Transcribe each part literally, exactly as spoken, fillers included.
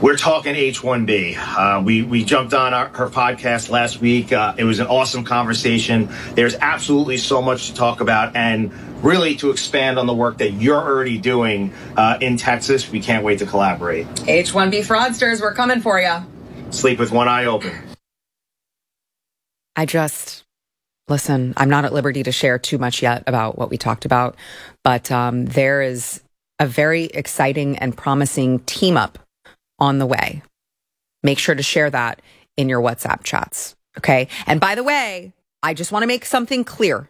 We're talking H one B. Uh, we, we jumped on our, her podcast last week. Uh, it was an awesome conversation. There's absolutely so much to talk about, and really to expand on the work that you're already doing uh, in Texas. We can't wait to collaborate. H one B fraudsters, we're coming for you. Sleep with one eye open. I just, listen, I'm not at liberty to share too much yet about what we talked about, but um, there is a very exciting and promising team up on the way. Make sure to share that in your WhatsApp chats. Okay. And by the way, I just want to make something clear.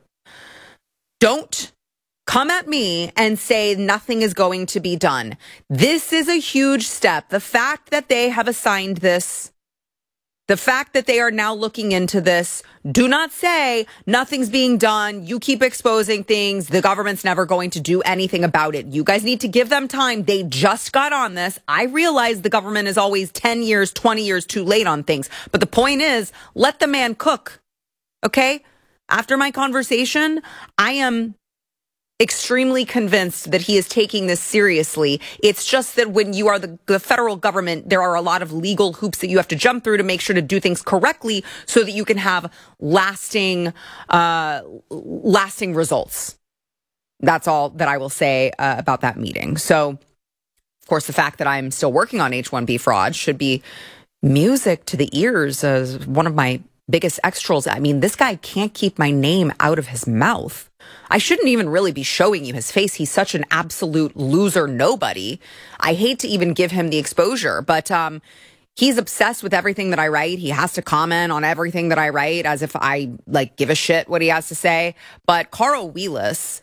Don't come at me and say nothing is going to be done. This is a huge step. The fact that they have assigned this, the fact that they are now looking into this, do not say nothing's being done. You keep exposing things. The government's never going to do anything about it. You guys need to give them time. They just got on this. I realize the government is always ten years, twenty years too late on things. But the point is, let the man cook. Okay? After my conversation, I am extremely convinced that he is taking this seriously. It's just that when you are the, the federal government, there are a lot of legal hoops that you have to jump through to make sure to do things correctly so that you can have lasting, uh, lasting results. That's all that I will say uh, about that meeting. So, of course, the fact that I'm still working on H one B fraud should be music to the ears as one of my biggest extras. I mean, this guy can't keep my name out of his mouth. I shouldn't even really be showing you his face. He's such an absolute loser nobody. I hate to even give him the exposure, but um, he's obsessed with everything that I write. He has to comment on everything that I write as if I like give a shit what he has to say. But Carl Wheelis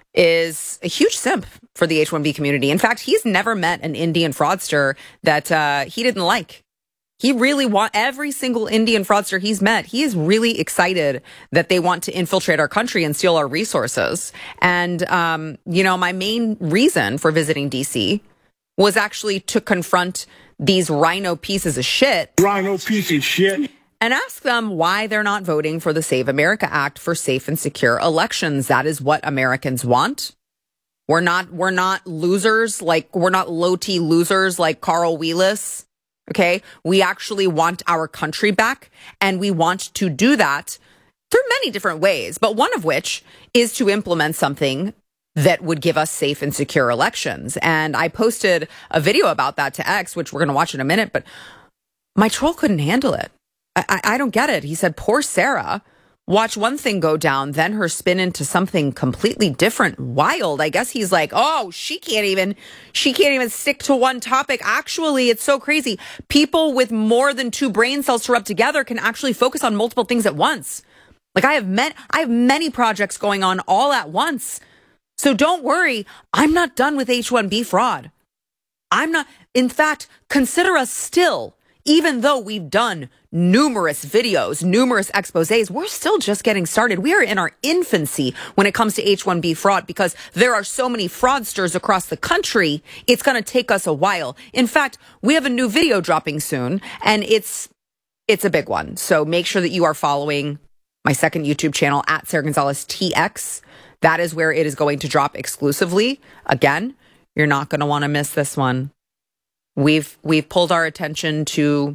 is a huge simp for the H one B community. In fact, he's never met an Indian fraudster that uh, he didn't like. He really want every single Indian fraudster he's met. He is really excited that they want to infiltrate our country and steal our resources. And, um, you know, my main reason for visiting D C was actually to confront these rhino pieces of shit. Rhino piece of shit. And ask them why they're not voting for the Save America Act for safe and secure elections. That is what Americans want. We're not, we're not losers like, we're not low-T losers like Carl Wheelis. Okay, we actually want our country back, and we want to do that through many different ways, but one of which is to implement something that would give us safe and secure elections. And I posted a video about that to X, which we're going to watch in a minute, but my troll couldn't handle it. I, I, I don't get it. He said, poor Sarah. Watch one thing go down, then her spin into something completely different, wild. I guess he's like, oh, she can't even, she can't even stick to one topic. Actually, it's so crazy. People with more than two brain cells to rub together can actually focus on multiple things at once. Like I have met, I have many projects going on all at once. So don't worry. I'm not done with H one B fraud. I'm not, in fact, consider us still. Even though we've done numerous videos, numerous exposés, we're still just getting started. We are in our infancy when it comes to H one B fraud because there are so many fraudsters across the country. It's going to take us a while. In fact, we have a new video dropping soon, and it's it's a big one. So make sure that you are following my second YouTube channel at Sarah Gonzalez T X. That is where it is going to drop exclusively. Again, you're not going to want to miss this one. We've we've pulled our attention to,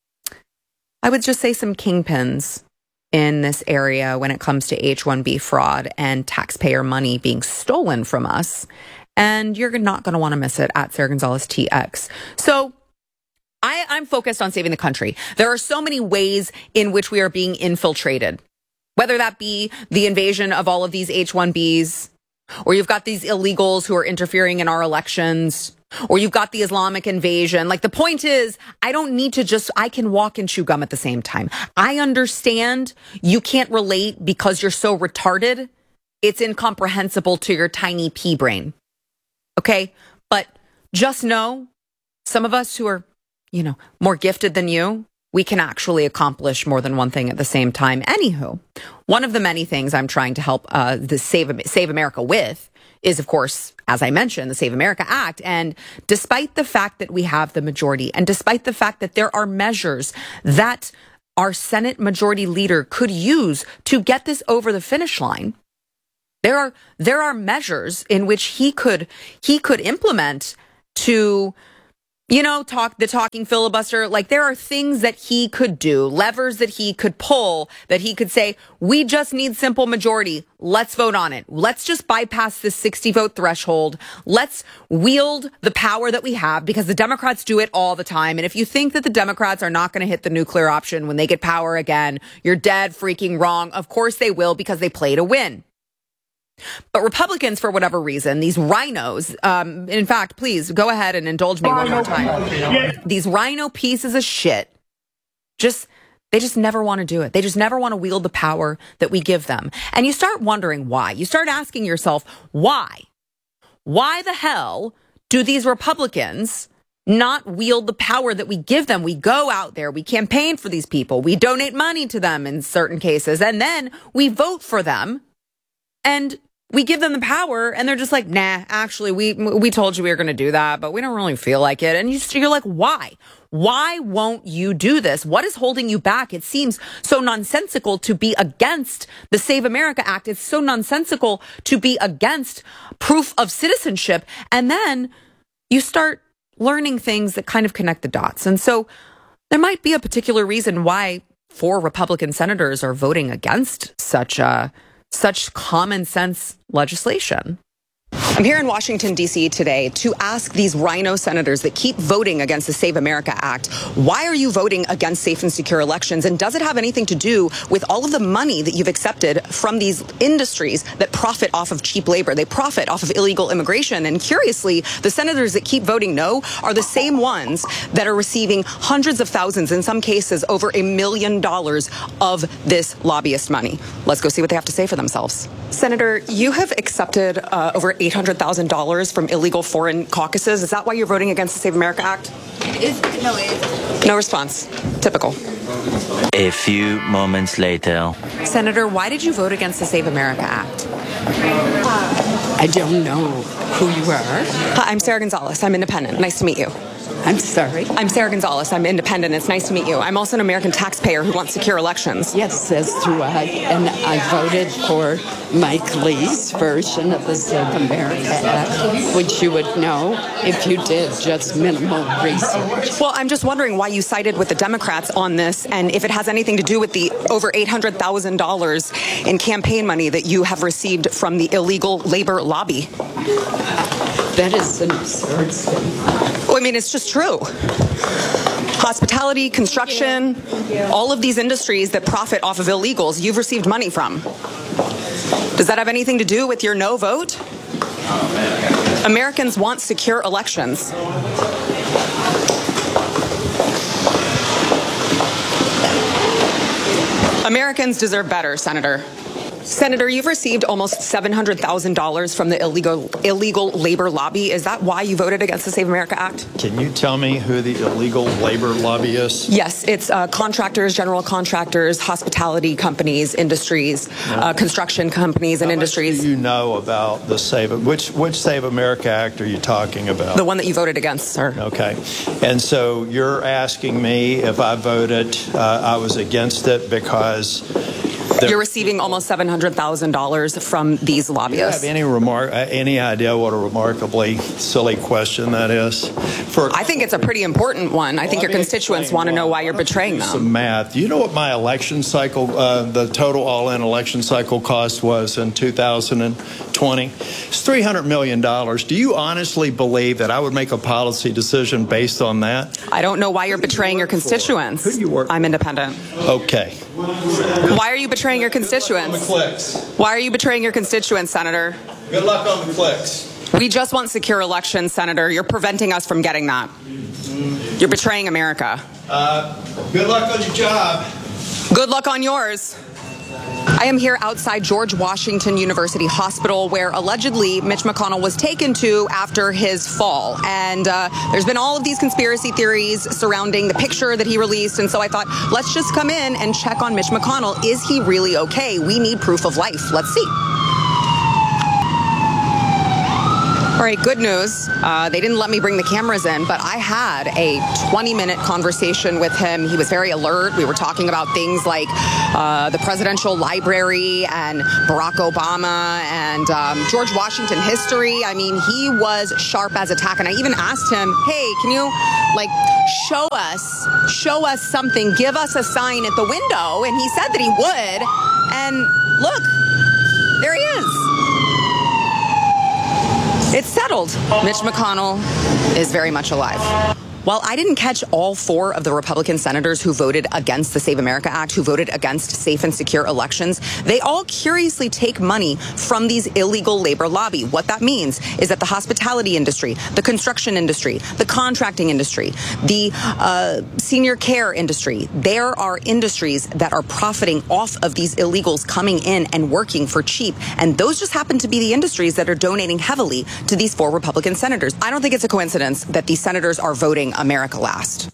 I would just say, some kingpins in this area when it comes to H one B fraud and taxpayer money being stolen from us. And you're not going to want to miss it at Sarah Gonzalez T X. So I, I'm focused on saving the country. There are so many ways in which we are being infiltrated, whether that be the invasion of all of these H one Bs, or you've got these illegals who are interfering in our elections, or you've got the Islamic invasion. Like the point is, I don't need to just, I can walk and chew gum at the same time. I understand you can't relate because you're so retarded. It's incomprehensible to your tiny pea brain. Okay? But just know, some of us who are, you know, more gifted than you, we can actually accomplish more than one thing at the same time. Anywho, one of the many things I'm trying to help uh, the Save, Save America with is, of course, as I mentioned, the Save America Act. And despite the fact that we have the majority, and despite the fact that there are measures that our Senate Majority Leader could use to get this over the finish line, there are there are measures in which he could he could implement to you know, talk the talking filibuster. Like, there are things that he could do, levers that he could pull, that he could say, we just need simple majority. Let's vote on it. Let's just bypass this sixty vote threshold. Let's wield the power that we have, because the Democrats do it all the time. And if you think that the Democrats are not going to hit the nuclear option when they get power again, you're dead freaking wrong. Of course they will, because they play to win. But Republicans, for whatever reason, these rhinos, um, in fact, please go ahead and indulge me one more time. These rhino pieces of shit, just, they just never want to do it. They just never want to wield the power that we give them. And you start wondering why. You start asking yourself, why? Why the hell do these Republicans not wield the power that we give them? We go out there, we campaign for these people, we donate money to them in certain cases, and then we vote for them. And we give them the power, and they're just like, nah, actually, we we told you we were going to do that, but we don't really feel like it. And you, you're like, why? Why won't you do this? What is holding you back? It seems so nonsensical to be against the Save America Act. It's so nonsensical to be against proof of citizenship. And then you start learning things that kind of connect the dots. And so there might be a particular reason why four Republican senators are voting against such a such common sense legislation. I'm here in Washington, D C today to ask these rhino senators that keep voting against the Save America Act, why are you voting against safe and secure elections? And does it have anything to do with all of the money that you've accepted from these industries that profit off of cheap labor? They profit off of illegal immigration. And curiously, the senators that keep voting no are the same ones that are receiving hundreds of thousands, in some cases over a million dollars of this lobbyist money. Let's go see what they have to say for themselves. Senator, you have accepted uh, over eight hundred thousand dollars from illegal foreign caucuses. Is that why you're voting against the Save America Act? Is, no, it is. No response. Typical. A few moments later. Senator, why did you vote against the Save America Act? I don't know who you are. Hi, I'm Sarah Gonzalez. I'm independent. Nice to meet you. I'm sorry. I'm Sarah Gonzalez. I'm independent. It's nice to meet you. I'm also an American taxpayer who wants secure elections. Yes, as do I. And I voted for Mike Lee's version of the Save America Act, which you would know if you did just minimal research. Well, I'm just wondering why you sided with the Democrats on this, and if it has anything to do with the over eight hundred thousand dollars in campaign money that you have received from the illegal labor lobby. That is an absurd statement. Well, I mean, it's just true. Hospitality, construction, all of these industries that profit off of illegals, you've received money from. Does that have anything to do with your no vote? Americans want secure elections. Americans deserve better, Senator. Senator, you've received almost seven hundred thousand dollars from the illegal illegal labor lobby. Is that why you voted against the Save America Act? Can you tell me who the illegal labor lobby is? Yes, it's uh, contractors, general contractors, hospitality companies, industries, uh, construction companies and How industries. much do you know about the Save, which, which Save America Act are you talking about? The one that you voted against, sir. Okay. And so you're asking me if I voted, uh, I was against it because... You're receiving almost seven hundred thousand dollars from these lobbyists. Do you have any remark, any idea what a remarkably silly question that is? For I think it's a pretty important one. I think your constituents want to know why you're betraying them. Some math. Do you know what my election cycle, uh, the total all-in election cycle cost was in two thousand twenty? It's three hundred million dollars. Do you honestly believe that I would make a policy decision based on that? I don't know why you're betraying your constituents. Who do you work for? I'm independent. Okay. Why are you betraying your constituents? On the clicks. Why are you betraying your constituents, Senator? Good luck on the clicks. We just want secure elections, Senator. You're preventing us from getting that. You're betraying America. Uh, good luck on your job. Good luck on yours. I am here outside George Washington University Hospital, where allegedly Mitch McConnell was taken to after his fall. And uh, there's been all of these conspiracy theories surrounding the picture that he released. And so I thought, let's just come in and check on Mitch McConnell. Is he really okay? We need proof of life. Let's see. All right, good news. Uh, they didn't let me bring the cameras in, but I had a twenty-minute conversation with him. He was very alert. We were talking about things like uh, the presidential library and Barack Obama and um, George Washington history. I mean, he was sharp as a tack. And I even asked him, hey, can you, like, show us, show us something, give us a sign at the window? And he said that he would. And look, there he is. It's settled. Mitch McConnell is very much alive. While I didn't catch all four of the Republican senators who voted against the Save America Act, who voted against safe and secure elections, they all curiously take money from these illegal labor lobby. What that means is that the hospitality industry, the construction industry, the contracting industry, the uh, senior care industry, there are industries that are profiting off of these illegals coming in and working for cheap. And those just happen to be the industries that are donating heavily to these four Republican senators. I don't think it's a coincidence that these senators are voting America last.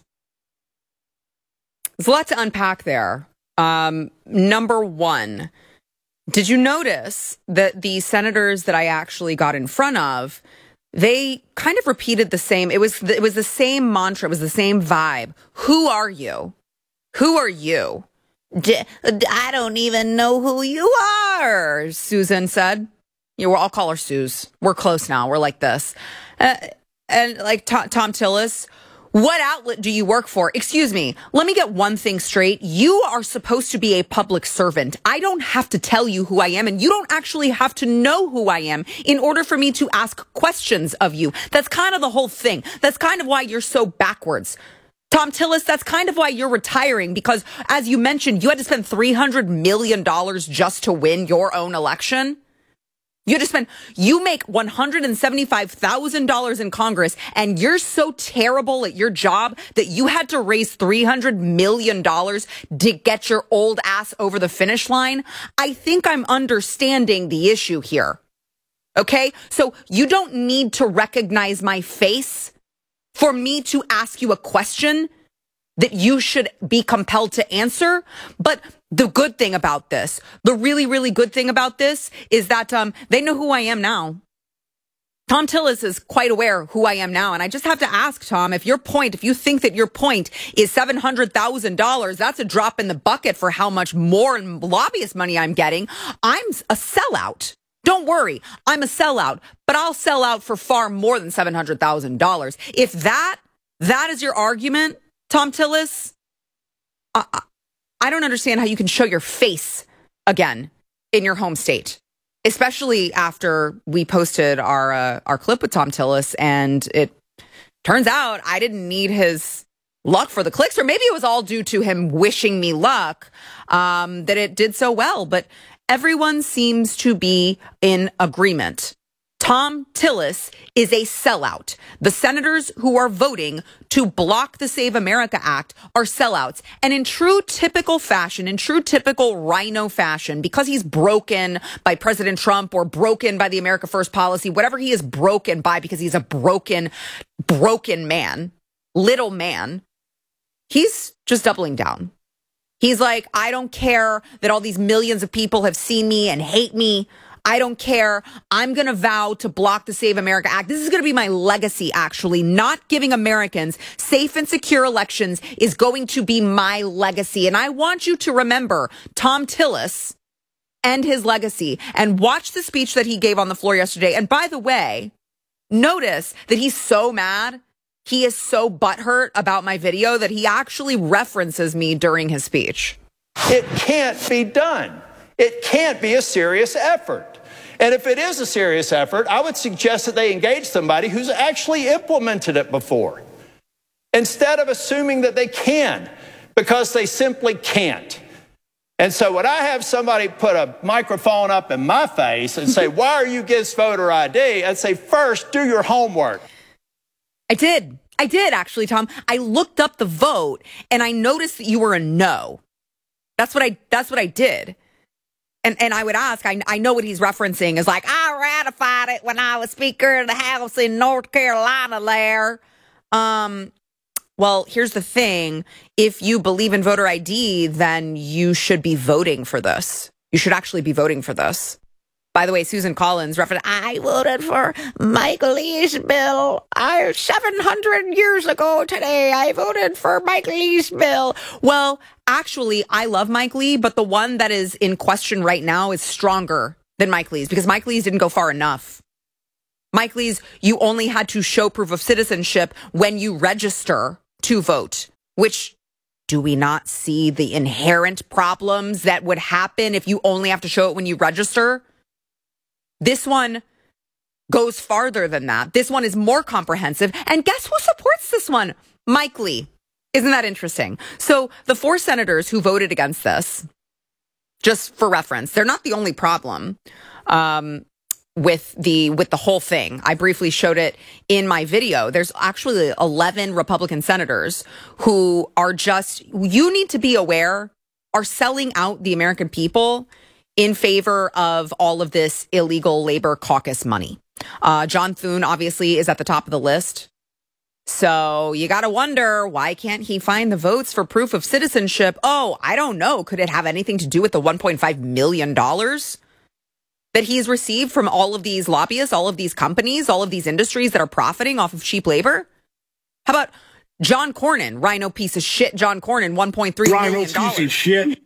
There's a lot to unpack there. Um, number one, did you notice that the senators that I actually got in front of, they kind of repeated the same, it was, it was the same mantra, it was the same vibe. Who are you? Who are you? D- I don't even know who you are, Susan said. Yeah, we'll all call her Suze. We're close now. We're like this. Uh, and like Tom, Tom Tillis, what outlet do you work for? Excuse me. Let me get one thing straight. You are supposed to be a public servant. I don't have to tell you who I am, and you don't actually have to know who I am in order for me to ask questions of you. That's kind of the whole thing. That's kind of why you're so backwards. Tom Tillis, that's kind of why you're retiring, because as you mentioned, you had to spend three hundred million dollars just to win your own election. You had to spend, you make one hundred seventy-five thousand dollars in Congress, and you're so terrible at your job that you had to raise three hundred million dollars to get your old ass over the finish line. I think I'm understanding the issue here. Okay? So you don't need to recognize my face for me to ask you a question that you should be compelled to answer. But the good thing about this, the really, really good thing about this is that um, they know who I am now. Tom Tillis is quite aware who I am now. And I just have to ask, Tom, if your point, if you think that your point is seven hundred thousand dollars, that's a drop in the bucket for how much more lobbyist money I'm getting. I'm a sellout. Don't worry, I'm a sellout, but I'll sell out for far more than seven hundred thousand dollars. If that, that is your argument, Tom Tillis, I, I don't understand how you can show your face again in your home state, especially after we posted our uh, our clip with Tom Tillis, and it turns out I didn't need his luck for the clicks, or maybe it was all due to him wishing me luck um, that it did so well. But everyone seems to be in agreement. Tom Tillis is a sellout. The senators who are voting to block the Save America Act are sellouts. And in true typical fashion, in true typical rhino fashion, because he's broken by President Trump or broken by the America First policy, whatever he is broken by because he's a broken, broken man, little man, he's just doubling down. He's like, I don't care that all these millions of people have seen me and hate me. I don't care. I'm going to vow to block the Save America Act. This is going to be my legacy, actually. Not giving Americans safe and secure elections is going to be my legacy. And I want you to remember Tom Tillis and his legacy, and watch the speech that he gave on the floor yesterday. And by the way, notice that he's so mad. He is so butthurt about my video that he actually references me during his speech. It can't be done. It can't be a serious effort. And if it is a serious effort, I would suggest that they engage somebody who's actually implemented it before, instead of assuming that they can, because they simply can't. And so when I have somebody put a microphone up in my face and say, why are you against voter I D? I'd say, first, do your homework. I did. I did, actually, Tom. I looked up the vote and I noticed that you were a no. That's what I, that's what I did. And and I would ask, I, I know what he's referencing is like, I ratified it when I was Speaker of the House in North Carolina there. Um, well, here's the thing. If you believe in voter I D, then you should be voting for this. You should actually be voting for this. By the way, Susan Collins referenced, I voted for Mike Lee's bill. I seven hundred years ago today, I voted for Mike Lee's bill. Well, actually, I love Mike Lee, but the one that is in question right now is stronger than Mike Lee's because Mike Lee's didn't go far enough. Mike Lee's, you only had to show proof of citizenship when you register to vote, which do we not see the inherent problems that would happen if you only have to show it when you register? This one goes farther than that. This one is more comprehensive. And guess who supports this one? Mike Lee. Isn't that interesting? So the four senators who voted against this, just for reference, they're not the only problem um, with the with the whole thing. I briefly showed it in my video. There's actually eleven Republican senators who are just, you need to be aware, are selling out the American people in favor of all of this illegal labor caucus money. Uh, John Thune obviously is at the top of the list. So you got to wonder, why can't he find the votes for proof of citizenship? Oh, I don't know. Could it have anything to do with the one point five million dollars that he's received from all of these lobbyists, all of these companies, all of these industries that are profiting off of cheap labor? How about John Cornyn, rhino piece of shit John Cornyn, one point three million dollars. Rhino piece of shit.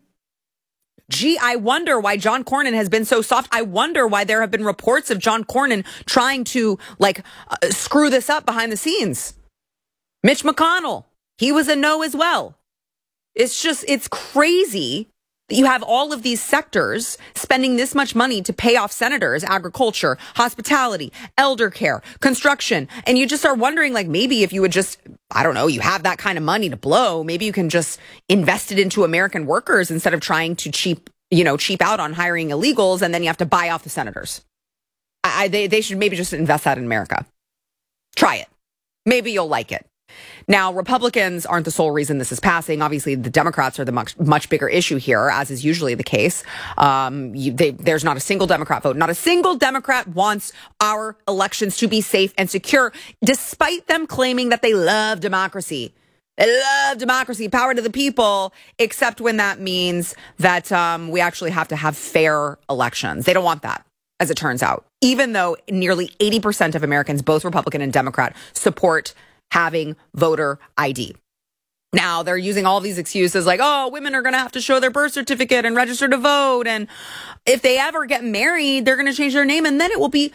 Gee, I wonder why John Cornyn has been so soft. I wonder why there have been reports of John Cornyn trying to, like, uh, screw this up behind the scenes. Mitch McConnell, he was a no as well. It's just, it's crazy that you have all of these sectors spending this much money to pay off senators, agriculture, hospitality, elder care, construction. And you just are wondering, like, maybe if you would just, I don't know, you have that kind of money to blow, maybe you can just invest it into American workers instead of trying to cheap, you know, cheap out on hiring illegals. And then you have to buy off the senators. I, they, they should maybe just invest that in America. Try it. Maybe you'll like it. Now, Republicans aren't the sole reason this is passing. Obviously, the Democrats are the much, much bigger issue here, as is usually the case. Um, you, they, there's not a single Democrat vote. Not a single Democrat wants our elections to be safe and secure, despite them claiming that they love democracy. They love democracy, power to the people, except when that means that um, we actually have to have fair elections. They don't want that, as it turns out, even though nearly eighty percent of Americans, both Republican and Democrat, support having voter I D. Now, they're using all these excuses like, oh, women are going to have to show their birth certificate and register to vote. And if they ever get married, they're going to change their name. And then it will be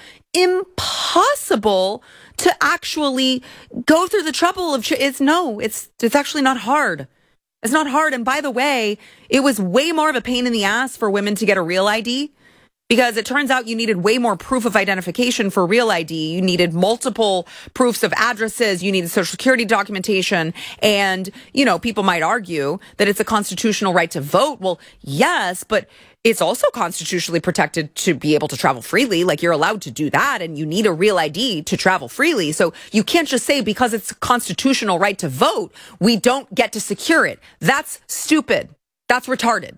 impossible to actually go through the trouble of, ch- it's no, it's, it's actually not hard. It's not hard. And by the way, it was way more of a pain in the ass for women to get a real I D. Because it turns out you needed way more proof of identification for real I D. You needed multiple proofs of addresses. You needed social security documentation. And, you know, people might argue that it's a constitutional right to vote. Well, yes, but it's also constitutionally protected to be able to travel freely. Like, you're allowed to do that, and you need a real I D to travel freely. So you can't just say because it's a constitutional right to vote, we don't get to secure it. That's stupid. That's retarded.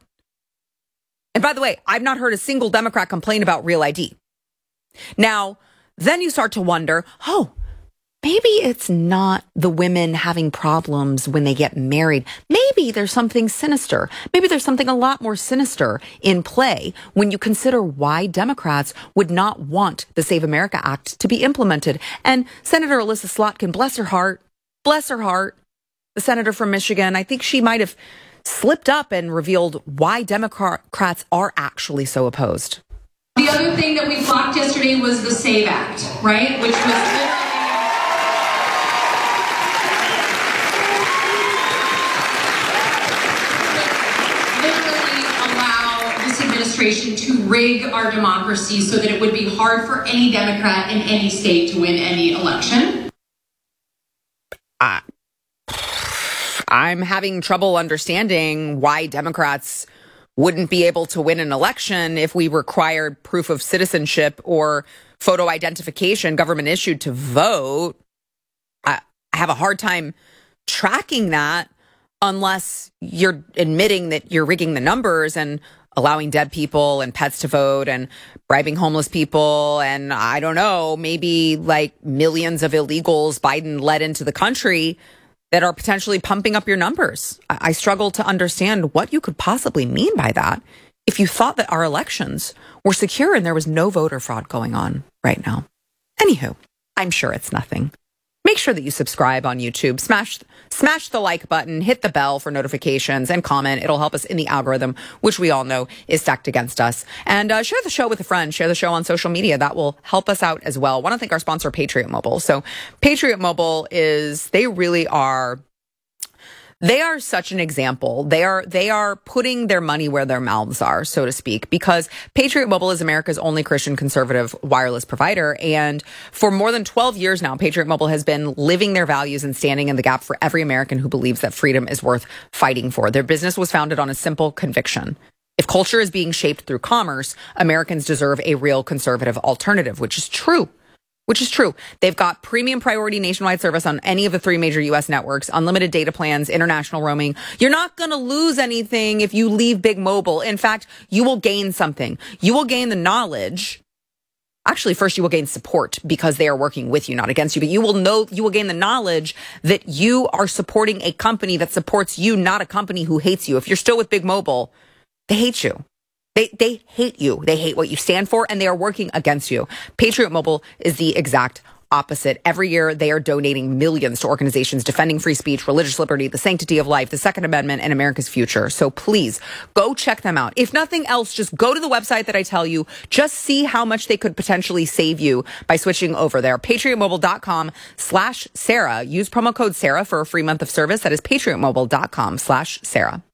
And by the way, I've not heard a single Democrat complain about real I D. Now, then you start to wonder, oh, maybe it's not the women having problems when they get married. Maybe there's something sinister. Maybe there's something a lot more sinister in play when you consider why Democrats would not want the Save America Act to be implemented. And Senator Alyssa Slotkin, bless her heart, bless her heart, the senator from Michigan, I think she might have slipped up and revealed why Democrats are actually so opposed. The other thing that we blocked yesterday was the SAVE Act, right? Which was literally allow this administration to rig our democracy so that it would be hard for any Democrat in any state to win any election. Uh, I'm having trouble understanding why Democrats wouldn't be able to win an election if we required proof of citizenship or photo identification government issued to vote. I, I have a hard time tracking that unless you're admitting that you're rigging the numbers and allowing dead people and pets to vote and bribing homeless people. And I don't know, maybe like millions of illegals Biden led into the country that are potentially pumping up your numbers. I, I struggle to understand what you could possibly mean by that, if you thought that our elections were secure and there was no voter fraud going on right now. Anywho, I'm sure it's nothing. Make sure that you subscribe on YouTube, smash smash the like button, hit the bell for notifications, and comment. It'll help us in the algorithm, which we all know is stacked against us. And uh, share the show with a friend. Share the show on social media. That will help us out as well. I want to thank our sponsor, Patriot Mobile. So Patriot Mobile is, they really are... They are such an example. They are they are putting their money where their mouths are, so to speak, because Patriot Mobile is America's only Christian conservative wireless provider. And for more than twelve years now, Patriot Mobile has been living their values and standing in the gap for every American who believes that freedom is worth fighting for. Their business was founded on a simple conviction. If culture is being shaped through commerce, Americans deserve a real conservative alternative, which is true. Which is true. They've got premium priority nationwide service on any of the three major U S networks, unlimited data plans, international roaming. You're not going to lose anything if you leave Big Mobile. In fact, you will gain something. You will gain the knowledge. Actually, first you will gain support because they are working with you, not against you. But you will know, you will gain the knowledge that you are supporting a company that supports you, not a company who hates you. If you're still with Big Mobile, they hate you. They they hate you. They hate what you stand for, and they are working against you. Patriot Mobile is the exact opposite. Every year, they are donating millions to organizations defending free speech, religious liberty, the sanctity of life, the Second Amendment, and America's future. So please, go check them out. If nothing else, just go to the website that I tell you. Just see how much they could potentially save you by switching over there. PatriotMobile.com slash Sarah. Use promo code Sarah for a free month of service. That is PatriotMobile.com slash Sarah.